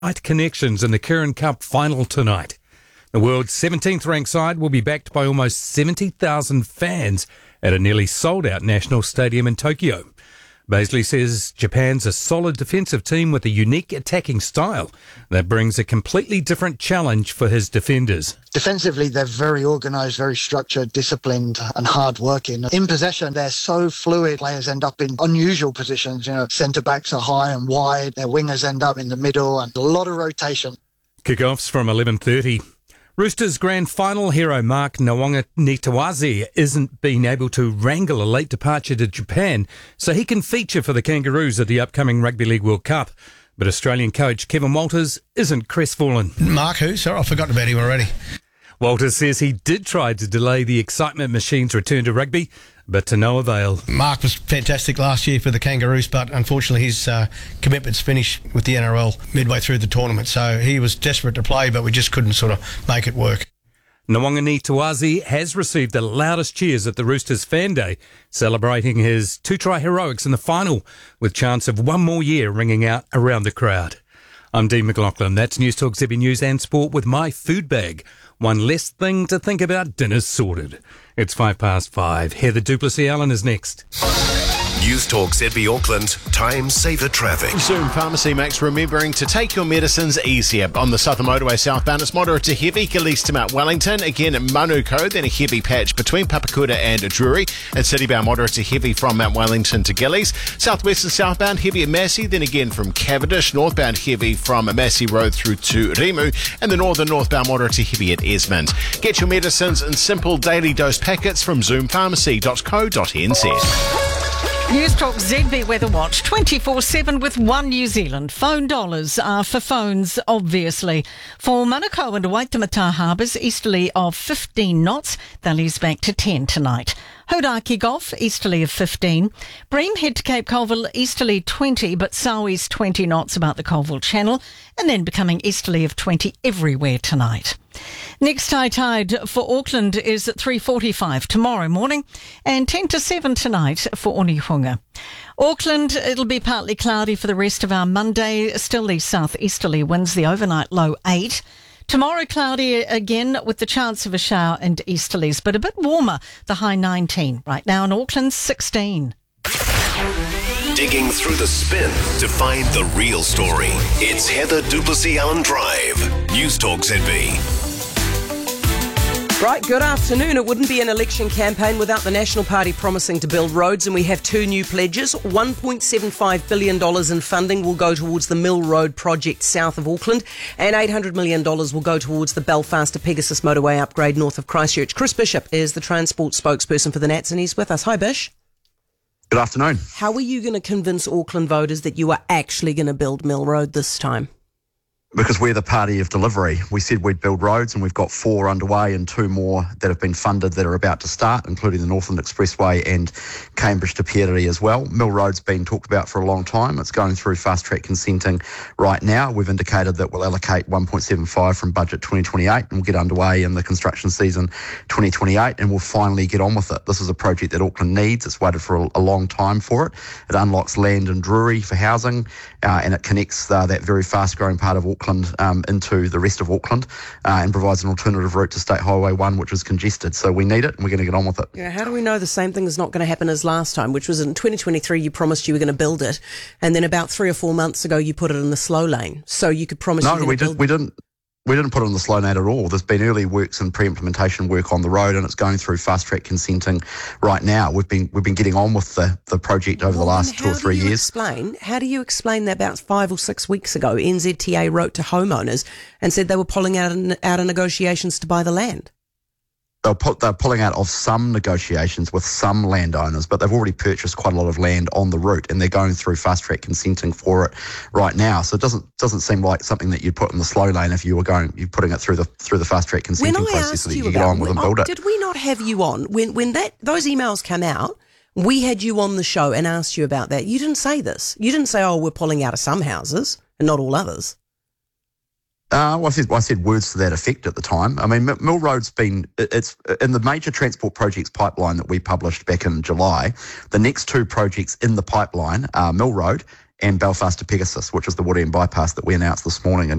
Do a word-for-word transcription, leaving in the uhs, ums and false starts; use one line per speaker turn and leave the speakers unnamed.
tight connections in the Kirin Cup final tonight. The world's seventeenth ranked side will be backed by almost seventy thousand fans at a nearly sold-out national stadium in Tokyo. Baisley says Japan's a solid defensive team with a unique attacking style that brings a completely different challenge for his defenders.
Defensively, they're very organised, very structured, disciplined and hard-working. In possession, they're so fluid. Players end up in unusual positions. You know, centre-backs are high and wide. Their wingers end up in the middle and a lot of rotation. Kick-offs
from eleven thirty. Roosters grand final hero Mark Nawaqanitawaze isn't being able to wrangle a late departure to Japan so he can feature for the Kangaroos at the upcoming Rugby League World Cup. But Australian coach Kevin Walters isn't crestfallen.
Mark who? Sorry, I've forgotten about him already.
Walters says he did try to delay the excitement machine's return to rugby, but to no avail.
Mark was fantastic last year for the Kangaroos, but unfortunately his uh, commitments finished with the N R L midway through the tournament, so he was desperate to play, but we just couldn't sort of make it work.
Nawaqanitawaze has received the loudest cheers at the Roosters Fan Day, celebrating his two-try heroics in the final, with chance of one more year ringing out around the crowd. I'm Dean McLaughlin. That's News Talk Z B News and Sport with my food bag. One less thing to think about, dinner's sorted. It's five past five. Heather Duplessis-Allen is next.
News Talk Z B Auckland, time saver traffic.
Zoom Pharmacy makes remembering to take your medicines easier. On the Southern Motorway southbound, it's moderate to heavy, Gillease to Mount Wellington. Again, at Manuko, then a heavy patch between Papakura and Drury. And citybound, moderate to heavy from Mount Wellington to Gillease. Southwest and southbound, heavy at Massey, then again from Cavendish. Northbound, heavy from Massey Road through to Rimu. And the northern northbound, moderate to heavy at Esmond. Get your medicines in simple daily dose packets from zoom pharmacy dot co dot n z.
News Talk Z B Weather Watch twenty-four seven with One New Zealand. Phone dollars are for phones, obviously. For Manukau and Waitemata harbours, easterly of fifteen knots. They'll ease back to ten tonight. Hodaki Gulf, easterly of fifteen. Bream head to Cape Colville, easterly twenty, but southeast twenty knots about the Colville Channel, and then becoming easterly of twenty everywhere tonight. Next high tide for Auckland is at three forty-five tomorrow morning and ten to seven tonight for Onehunga. Auckland, it'll be partly cloudy for the rest of our Monday. Still these southeasterly winds, the overnight low eight. Tomorrow cloudy again with the chance of a shower and easterlies, but a bit warmer, the high nineteen. Right now in Auckland, sixteen.
Digging through the spin to find the real story. It's Heather Duplessis-Allen Drive. News Talk Z B.
Right, good afternoon. It wouldn't be an election campaign without the National Party promising to build roads, and we have two new pledges. one point seven five billion dollars in funding will go towards the Mill Road project south of Auckland, and eight hundred million dollars will go towards the Belfast to Pegasus motorway upgrade north of Christchurch. Chris Bishop is the transport spokesperson for the Nats, and he's with us. Hi, Bish.
Good afternoon.
How are you going to convince Auckland voters that you are actually going to build Mill Road this time?
Because we're the party of delivery. We said we'd build roads, and we've got four underway and two more that have been funded that are about to start, including the Northland Expressway and Cambridge to Periri as well. Mill Road's been talked about for a long time. It's going through fast-track consenting right now. We've indicated that we'll allocate one point seven five from budget twenty twenty-eight, and we'll get underway in the construction season twenty twenty-eight, and we'll finally get on with it. This is a project that Auckland needs. It's waited for a, a long time for it. It unlocks land in Drury for housing, uh, and it connects uh, that very fast-growing part of Auckland Um, into the rest of Auckland uh, and provides an alternative route to State Highway one, which is congested. So we need it, and we're going to get on with it.
Yeah, how do we know the same thing is not going to happen as last time, which was in twenty twenty-three you promised you were going to build it, and then about three or four months ago you put it in the slow lane. So you could promise
no,
you were
we
going to
did,
build...
we didn't. We didn't put it on the slow lane at all. There's been early works and pre-implementation work on the road, and it's going through fast-track consenting right now. We've been we've been getting on with the, the project over well, the last two or three
how do you
years.
Explain, how do you explain that about five or six weeks ago, N Z T A wrote to homeowners and said they were pulling out, out of negotiations to buy the land?
They'll put, they're pulling out of some negotiations with some landowners, but they've already purchased quite a lot of land on the route, and they're going through fast-track consenting for it right now. So it doesn't doesn't seem like something that you'd put in the slow lane if you were going you're putting it through the through the fast-track consenting process so that you, you get on with and build
oh,
it.
Did we not have you on when when that those emails came out? We had you on the show and asked you about that. You didn't say this. You didn't say, "Oh, we're pulling out of some houses and not all others."
Uh, well, I said, I said words to that effect at the time. I mean, Mill Road's been, it's in the major transport projects pipeline that we published back in July. The next two projects in the pipeline are Mill Road and Belfast to Pegasus, which is the Woodian bypass that we announced this morning. And